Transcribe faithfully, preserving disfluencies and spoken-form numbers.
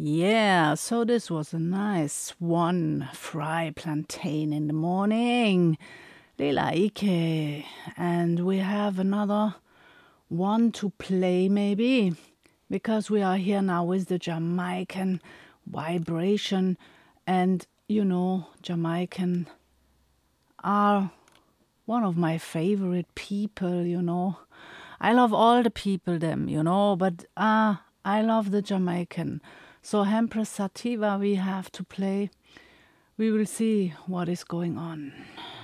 Yeah, so this was a nice swan fry plantain in the morning. Lila Ike. And we have another one to play maybe, because we are here now with the Jamaican vibration. And you know, Jamaican are one of my favorite people, you know. I love all the people them, you know, but ah, uh, I love the Jamaican. So Hempress Sativa we have to play. We will see what is going on.